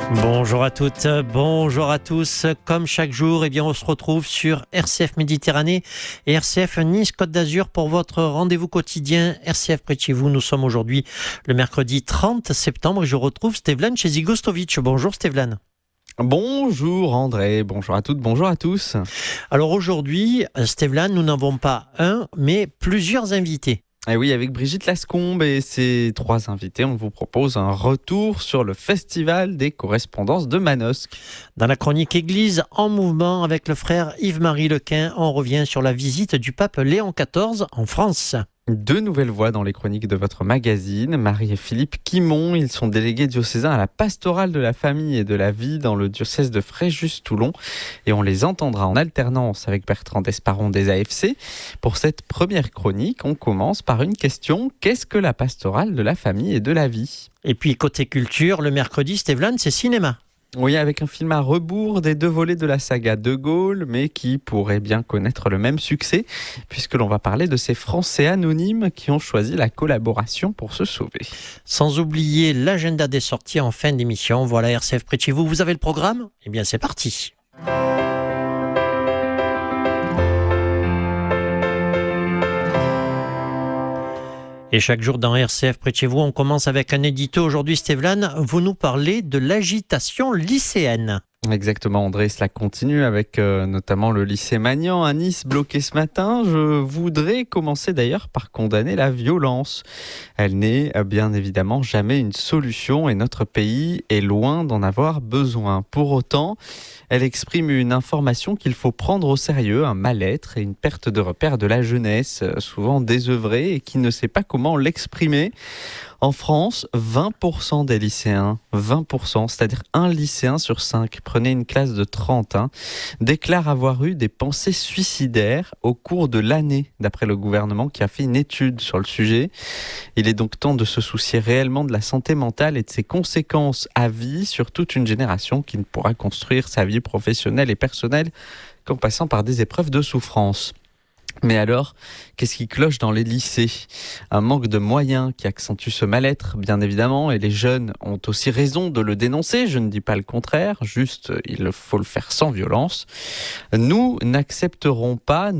Bonjour à toutes, bonjour à tous. Comme chaque jour, on se retrouve sur RCF Méditerranée et RCF Nice Côte d'Azur pour votre rendez-vous quotidien RCF près de chez vous. Nous sommes aujourd'hui le mercredi 30 septembre et je retrouve Stevlan chez Zigostovic. Bonjour Stevlan. Bonjour André, bonjour à toutes, bonjour à tous. Alors aujourd'hui, Stevlan, nous n'avons pas un, mais plusieurs invités. Et oui, avec Brigitte Lascombe et ses trois invités, on vous propose un retour sur le Festival des correspondances de Manosque. Dans la chronique Église en mouvement avec le frère Yves-Marie Lequin, on revient sur la visite du pape Léon XIV en France. Deux nouvelles voix dans les chroniques de votre magazine, Marie et Philippe Quimont. Ils sont délégués diocésains à la pastorale de la famille et de la vie dans le diocèse de Fréjus-Toulon. Et on les entendra en alternance avec Bertrand Desparon des AFC. Pour cette première chronique, on commence par une question. Qu'est-ce que la pastorale de la famille et de la vie ? Et puis côté culture, le mercredi, Stevlan, c'est cinéma. Oui, avec un film à rebours des deux volets de la saga De Gaulle, mais qui pourrait bien connaître le même succès, puisque l'on va parler de ces Français anonymes qui ont choisi la collaboration pour se sauver. Sans oublier l'agenda des sorties en fin d'émission. Voilà RCF près de chez vous. Vous avez le programme ? Eh bien, c'est parti. Et chaque jour dans RCF près de chez vous, on commence avec un édito. Aujourd'hui, Stevlan, vous nous parlez de l'agitation lycéenne. Exactement André, cela continue avec notamment le lycée Magnan à Nice bloqué ce matin. Je voudrais commencer d'ailleurs par condamner la violence. Elle n'est bien évidemment jamais une solution et notre pays est loin d'en avoir besoin. Pour autant, elle exprime une information qu'il faut prendre au sérieux, un mal-être et une perte de repère de la jeunesse, souvent désœuvrée et qui ne sait pas comment l'exprimer. En France, 20% des lycéens, 20%, c'est-à-dire un lycéen sur 5, prenez une classe de 30, déclarent avoir eu des pensées suicidaires au cours de l'année, d'après le gouvernement qui a fait une étude sur le sujet. Il est donc temps de se soucier réellement de la santé mentale et de ses conséquences à vie sur toute une génération qui ne pourra construire sa vie professionnelle et personnelle qu'en passant par des épreuves de souffrance. Mais alors, qu'est-ce qui cloche dans les lycées ? Un manque de moyens qui accentue ce mal-être, bien évidemment, et les jeunes ont aussi raison de le dénoncer, je ne dis pas le contraire, juste il faut le faire sans violence. Nous n'accepterions pas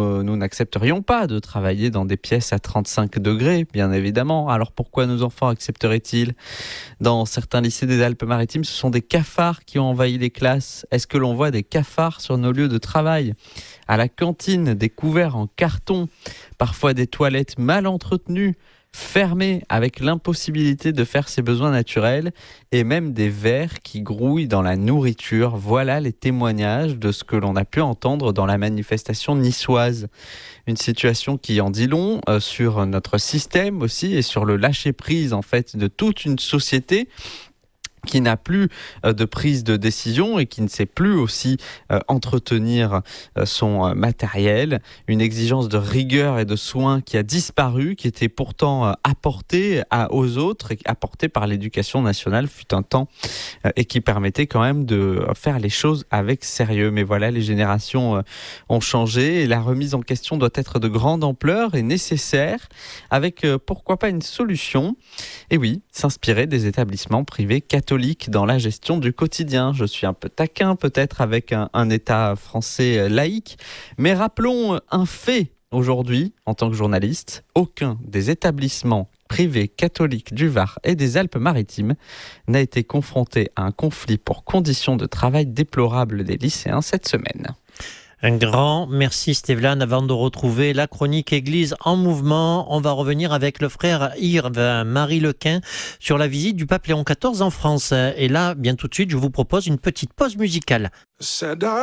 de travailler dans des pièces à 35 degrés, bien évidemment. Alors pourquoi nos enfants accepteraient-ils ? Dans certains lycées des Alpes-Maritimes, ce sont des cafards qui ont envahi les classes. Est-ce que l'on voit des cafards sur nos lieux de travail ? À la cantine, des couverts en carton, parfois des toilettes mal entretenues, fermées avec l'impossibilité de faire ses besoins naturels et même des vers qui grouillent dans la nourriture. Voilà les témoignages de ce que l'on a pu entendre dans la manifestation niçoise. Une situation qui en dit long sur notre système aussi et sur le lâcher-prise en fait de toute une société qui n'a plus de prise de décision et qui ne sait plus aussi entretenir son matériel. Une exigence de rigueur et de soin qui a disparu, qui était pourtant apportée aux autres et apportée par l'éducation nationale fut un temps et qui permettait quand même de faire les choses avec sérieux. Mais voilà, les générations ont changé et la remise en question doit être de grande ampleur et nécessaire avec pourquoi pas une solution. Et oui, s'inspirer des établissements privés catholiques dans la gestion du quotidien. Je suis un peu taquin peut-être avec un État français laïque, mais rappelons un fait aujourd'hui en tant que journaliste, aucun des établissements privés catholiques du Var et des Alpes-Maritimes n'a été confronté à un conflit pour conditions de travail déplorables des lycéens cette semaine. Un grand merci Stevlan. Avant de retrouver la chronique Église en mouvement, on va revenir avec le frère Yves-Marie Lequin sur la visite du pape Léon XIV en France. Et là, bien tout de suite, je vous propose une petite pause musicale.